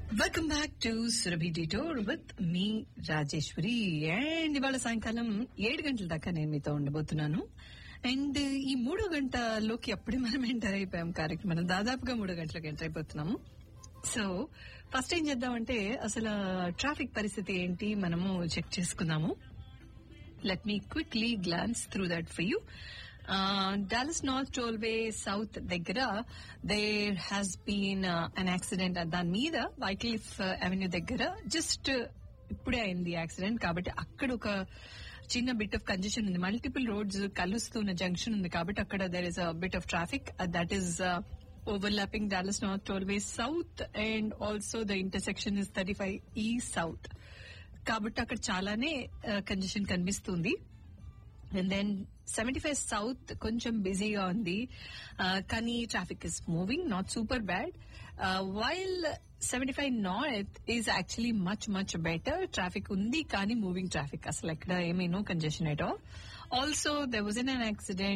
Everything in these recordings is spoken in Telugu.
Welcome back to Surabhi detour with me Rajeshwari. And ఇవాళ సాయంకాలం 7 గంటల దాకా నేను మీతో ఉండబోతున్నాను. అండ్ ఈ 3 గంటలోకి అప్పుడే మనం ఎంటర్ అయిపోయాం కార్యక్రమం. దాదాపుగా 3 గంటలకు ఎంటర్ అయిపోతున్నాము. సో ఫస్ట్ ఏం చేద్దామంటే అసలు ట్రాఫిక్ పరిస్థితి ఏంటి మనము చెక్ చేసుకుందాము. Let me quickly glance through that for you. Dallas North Tollway South దగ్గర there has been an accident. దాని మీద వైక్లిఫ్ అవెన్యూ దగ్గర జస్ట్ ఇప్పుడే అయింది యాక్సిడెంట్. కాబట్టి అక్కడ ఒక చిన్న బిట్ ఆఫ్ కంజెషన్ ఉంది. మల్టిపుల్ రోడ్స్ కలుస్తున్న జంక్షన్ ఉంది కాబట్టి అక్కడ there is a bit of traffic that is overlapping Dallas North Tollway South and also the intersection is 35E South. కాబట్టి అక్కడ చాలానే కంజెషన్ కనిపిస్తుంది. అండ్ దెన్ 75 సౌత్ కొంచెం బిజీగా ఉంది కానీ traffic is moving not super bad. While 75 north is actually much much better. Traffic ఉంది కానీ మూవింగ్ ట్రాఫిక్, అసలు ఎక్కడ ఏమీ no congestion at all. Also there was an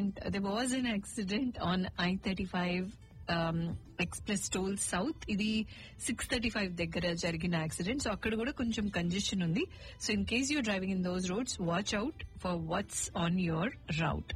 accident on I-35 express toll south. ఇది 635 దగ్గర జరిగిన యాక్సిడెంట్. సో అక్కడ కూడా కొంచెం కంజెషన్ ఉంది. So in case your driving in those roads watch out for what's on your rate.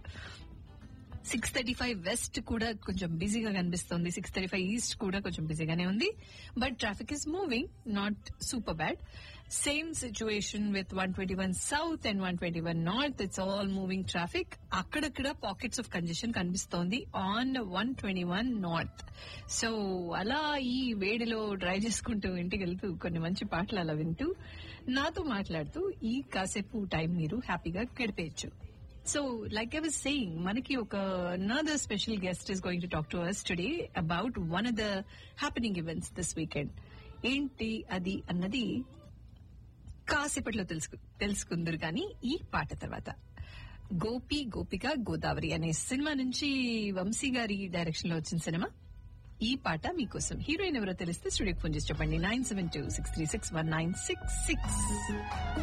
635 west కూడా కొంచెం బిజీగా కనిపిస్తుంది. 635 ఈస్ట్ కూడా కొంచెం బిజీగానే ఉంది. But traffic is moving, not super bad. Same situation with 121 south and 121 north. It's all moving traffic. అక్కడక్కడ పాకెట్స్ ఆఫ్ కంజెషన్ కనిపిస్తోంది ఆన్ 121 నార్త్. సో అలా ఈ వేడిలో డ్రైవ్ చేసుకుంటూ ఇంటికి వెళ్తూ కొన్ని మంచి పాటలు అలా వింటూ నాతో మాట్లాడుతూ ఈ కాసేపు టైం మీరు హ్యాపీగా గడిపేయచ్చు. So, like I was saying, manaki another special guest is going to talk to us today about one of the happening events this weekend. Enti adi annadi కాసేపట్లో తెలుసుకుందరు కానీ ఈ పాట తర్వాత. గోపి గోపిక గోదావరి అనే సినిమా నుంచి వంశీ గారి డైరెక్షన్ లో వచ్చిన సినిమా. ఈ పాట మీకోసం. హీరోయిన్ ఎవరో తెలిస్తే స్టూడియోకి ఫోన్ చేసి చెప్పండి. 972-636-1966.